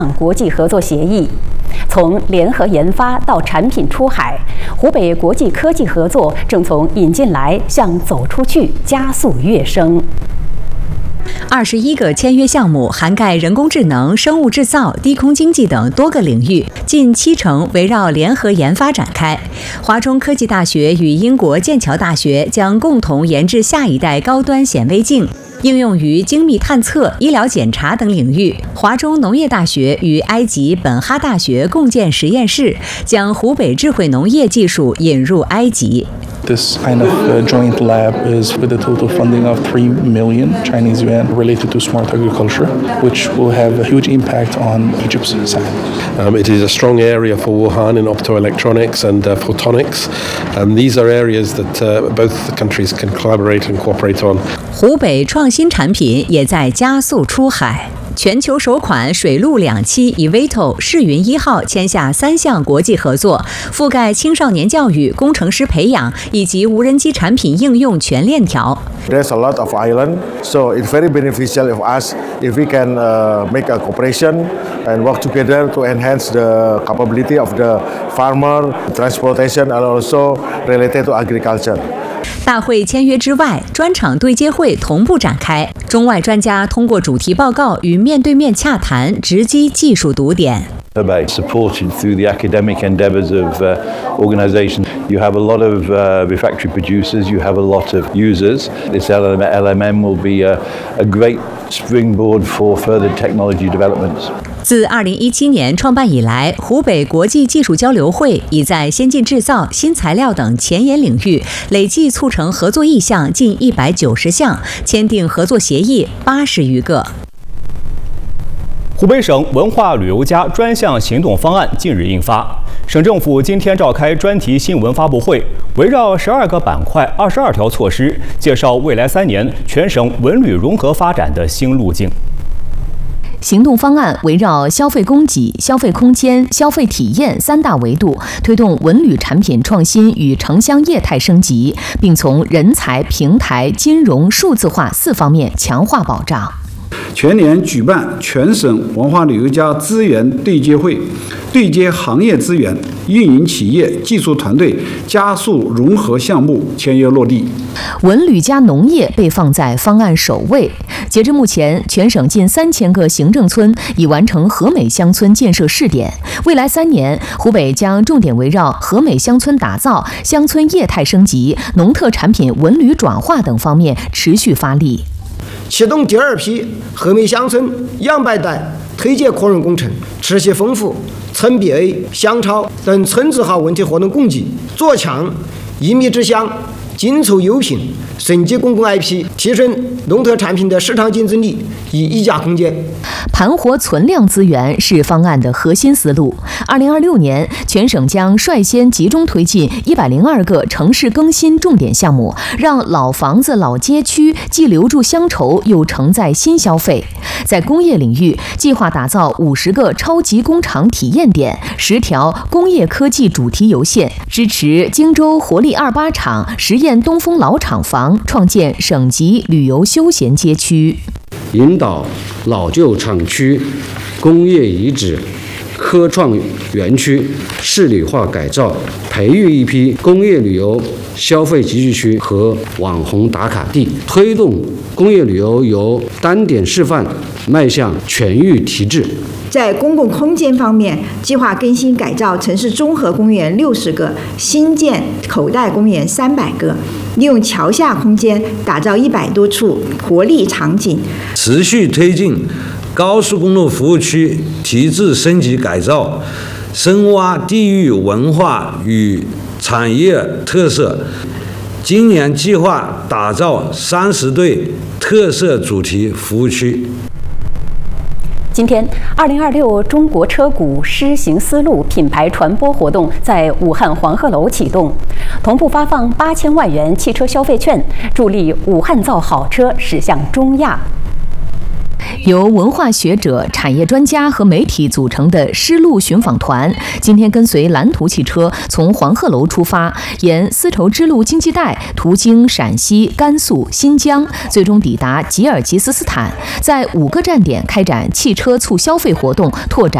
国际合作协议。从联合研发到产品出海，湖北国际科技合作正从引进来向走出去加速跃升。21个签约项目涵盖人工智能、生物制造、低空经济等多个领域，近70%围绕联合研发展开。华中科技大学与英国剑桥大学将共同研制下一代高端显微镜，应用于精密探测、医疗检查等领域。华中农业大学与埃及本哈大学共建实验室，将湖北智慧农业技术引入埃及。 This kind of joint lab is with a total funding of 3 million Chinese yuan related to smart agriculture, which will have a huge impact on Egypt's side. It is a strong area for Wuhan in optoelectronics and photonics. These are areas that both countries can collaborate and cooperate on. 湖北创新产品也在加速出海。全球首款水陆两栖 eVTOL 世云1号签下3项国际合作，覆盖青少年教育、工程师培养以及无人机产品应用全链条。 There's a lot of island, so it's very beneficial of us if we can make a cooperation and work together to enhance the capability of the farmer, transportation, and also related to agriculture. 大会签约之外，专场对接会同步展开，中外专家通过主题报告与面对面洽谈，直击技术堵点。 Supported through the academic endeavours of organisations. You have a lot of refractory producers, you have a lot of users. This LMM will be a great springboard for further technology developments. 自2017年创办以来，湖北国际技术交流会已在先进制造、新材料等前沿领域累计促成合作意向近190项，签订合作协议80余个。 湖北省文化旅游加专项行动方案近日印发，省政府今天召开专题新闻发布会，围绕12个板块、22条措施，介绍未来3年全省文旅融合发展的新路径。 行动方案围绕消费供给、消费空间、消费体验3大维度，推动文旅产品创新与城乡业态升级，并从人才、平台、金融、数字化4方面强化保障。 全年举办全省文化旅游加资源对接会，对接行业资源、运营企业、技术团队，加速融合项目签约落地。 文旅加农业被放在方案首位。截至目前，全省近3000个行政村已完成和美乡村建设试点。未来3年，湖北将重点围绕和美乡村打造、乡村业态升级、农特产品文旅转化等方面持续发力。 启动第2批和美乡村200代推介扩容工程，持续丰富村 BA、乡超等村子化文体活动供给，做强一米之乡、精凑优品、省级公共 IP， 提升农特产品的市场竞争力与溢价空间。 盘活存量资源是方案的核心思路。2026年，全省将率先集中推进102个城市更新重点项目，让老房子、老街区既留住乡愁，又承载新消费。在工业领域，计划打造50个超级工厂体验点，10条工业科技主题游线，支持荆州活力28厂实验东风老厂房，创建省级旅游休闲街区。 引导老旧厂区、工业遗址、科创园区市里化改造，培育一批工业旅游消费集聚区和网红打卡地，推动工业旅游由单点示范迈向全域提质。 在公共空间方面，计划更新改造城市综合公园60个，新建口袋公园300个，利用桥下空间打造100多处活力场景， 持续推进高速公路服务区提质升级改造，深挖地域文化与产业特色。今年计划打造30对特色主题服务区。 今天，2026中国车股施行思路品牌传播活动在武汉黄鹤楼启动，同步发放8000万元汽车消费券，助力武汉造好车驶向中亚。 由文化学者、产业专家和媒体组成的丝路寻访团，今天跟随蓝图汽车从黄鹤楼出发，沿丝绸之路经济带途经陕西、甘肃、新疆，最终抵达吉尔吉斯斯坦，在5个站点开展汽车促消费活动，拓展